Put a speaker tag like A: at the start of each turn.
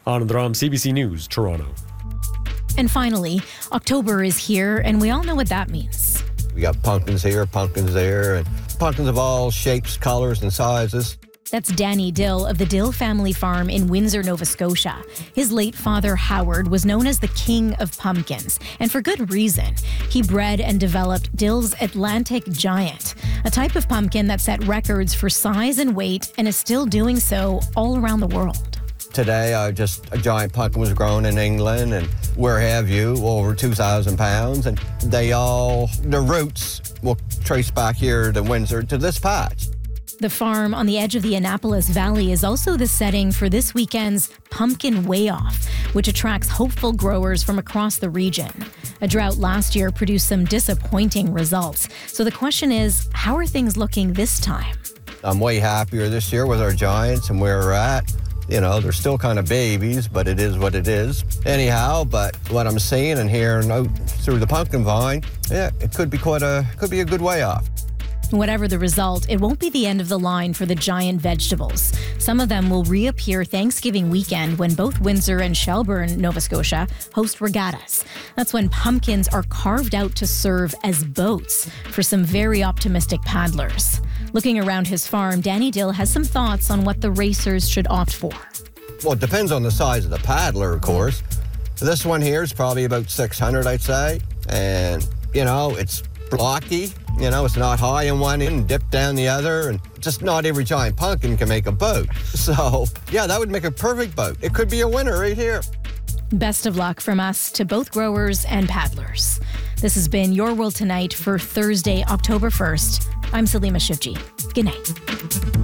A: Anand Ram, CBC News, Toronto.
B: And finally, October is here, and we all know what that means.
C: We got pumpkins here, pumpkins there, and pumpkins of all shapes, colors, and sizes.
B: That's Danny Dill of the Dill family farm in Windsor, Nova Scotia. His late father, Howard, was known as the king of pumpkins, and for good reason. He bred and developed Dill's Atlantic Giant, a type of pumpkin that set records for size and weight and is still doing so all around the world.
C: Today, a giant pumpkin was grown in England, and where have you, over 2,000 pounds, and the roots will trace back here to Windsor to this patch.
B: The farm on the edge of the Annapolis Valley is also the setting for this weekend's Pumpkin Way Off, which attracts hopeful growers from across the region. A drought last year produced some disappointing results. So the question is, how are things looking this time?
C: I'm way happier this year with our giants and where we're at. You know, they're still kind of babies, but it is what it is. Anyhow, but what I'm seeing and hearing out through the pumpkin vine, it could be a good way off.
B: Whatever the result, it won't be the end of the line for the giant vegetables. Some of them will reappear Thanksgiving weekend when both Windsor and Shelburne, Nova Scotia, host regattas. That's when pumpkins are carved out to serve as boats for some very optimistic paddlers. Looking around his farm, Danny Dill has some thoughts on what the racers should opt for.
C: Well, it depends on the size of the paddler, of course. This one here is probably about 600, I'd say. And, it's blocky. It's not high in one end and dipped down the other, and just not every giant pumpkin can make a boat. So, that would make a perfect boat. It could be a winner right here.
B: Best of luck from us to both growers and paddlers. This has been Your World Tonight for Thursday, October 1st. I'm Salima Shivji. Good night.